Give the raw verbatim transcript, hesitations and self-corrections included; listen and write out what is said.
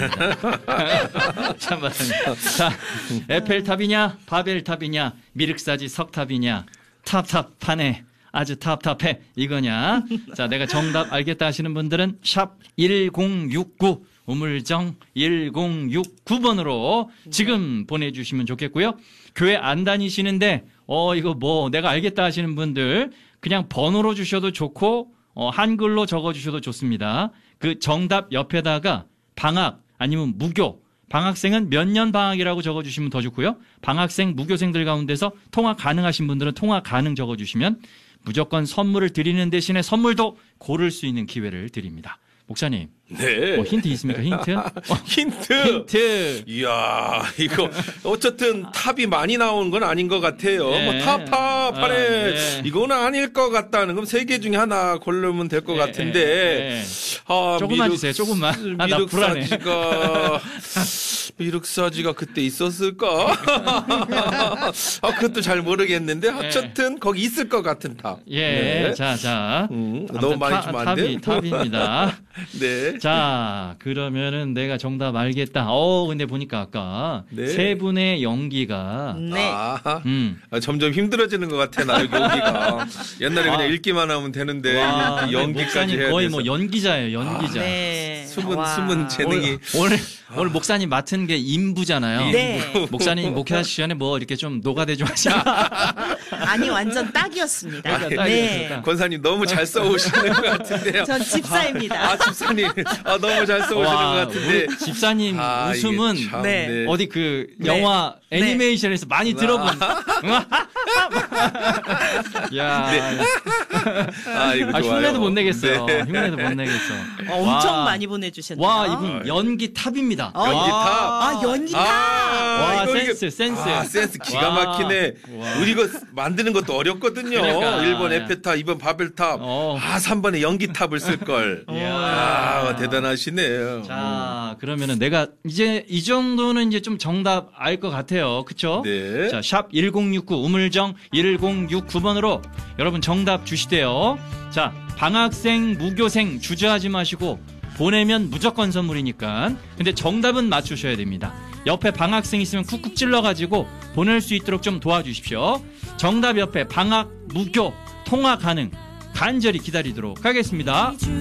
참아. 자, 에펠탑이냐, 바벨탑이냐, 미륵사지 석탑이냐, 탑탑하네. 아주 탑탑해. 이거냐. 자, 내가 정답 알겠다 하시는 분들은 샵 일공육구 우물정 일공육구 번으로 지금 보내주시면 좋겠고요. 교회 안 다니시는데 어 이거 뭐 내가 알겠다 하시는 분들 그냥 번호로 주셔도 좋고 어, 한글로 적어주셔도 좋습니다. 그 정답 옆에다가 방학 아니면 무교, 방학생은 몇 년 방학이라고 적어주시면 더 좋고요. 방학생, 무교생들 가운데서 통학 가능하신 분들은 통학 가능 적어주시면 무조건 선물을 드리는 대신에 선물도 고를 수 있는 기회를 드립니다. 목사님. 네. 뭐 힌트 있습니까? 힌트? 어, 힌트. 힌트. 이야, 이거 어쨌든 탑이 많이 나온 건 아닌 것 같아요. 네. 뭐 탑, 탑, 하네. 아, 네. 이거는 아닐 것 같다는. 그럼 세 개 중에 하나 고르면 될 것 네, 같은데. 네. 아, 조금만 미륵, 주세요. 조금만. 아, 나 불안해. 미륵사지가 미륵사지가 그때 있었을까? 아, 그것도 잘 모르겠는데 어쨌든 거기 있을 것 같은 탑. 예. 네. 자, 자. 음, 너무 많이 주면 안 돼? 탑이, 탑입니다. 네. 자, 그러면은 내가 정답 알겠다. 어, 근데 보니까 아까 네. 세 분의 연기가 네. 아, 음. 아, 점점 힘들어지는 것 같아, 나 여기 여기가. 옛날에 와. 그냥 읽기만 하면 되는데 와, 이렇게 연기까지 목사님 해야 거의 돼서. 뭐 연기자예요, 연기자. 네. 숨은 와. 숨은 재능이. 오늘, 오늘, 오늘 목사님 맡은 게 인부잖아요. 네. 목사님 목회하시기 전에 뭐 이렇게 좀 노가대 좀 하시고. 아니 완전 딱이었습니다. 그러니까 네. 딱이었어요. 권사님 너무 잘 써오시는 것 같은데요. 전 집사입니다. 아, 집사님. 아, 너무 잘 써오시는 와, 것 같은데. 우리 집사님 아, 웃음은 이게 참, 네. 어디 그 네. 영화 네. 애니메이션에서 많이 들어본. 야, 아, 이거 아, 좋아요. 흉내도 못 내겠어요. 네. 흉내도 못 내겠어. 어, 엄청 와. 많이 보내주셨네요. 와, 이분 연기 탑입니다. 어, 연기 탑. 아, 연기 탑. 아, 와, 이거 센스, 이게- 센스. 아, 센스 기가 와. 막히네. 와. 우리 이거 만드는 것도 어렵거든요. 그러니까. 일 번 에페탑, 이 번 바벨탑. 어. 아, 삼 번에 연기탑을 쓸걸. 이야. 아, 대단하시네요. 자, 그러면은 내가 이제 이 정도는 이제 좀 정답 알 것 같아요. 그쵸? 네. 자, 샵 일공육구 우물정 일공육구 번으로 여러분 정답 주시대요. 자, 방학생, 무교생 주저하지 마시고 보내면 무조건 선물이니까. 근데 정답은 맞추셔야 됩니다. 옆에 방학생 있으면 쿡쿡 찔러가지고 보낼 수 있도록 좀 도와주십시오. 정답 옆에 방학, 무교, 통화 가능 간절히 기다리도록 하겠습니다.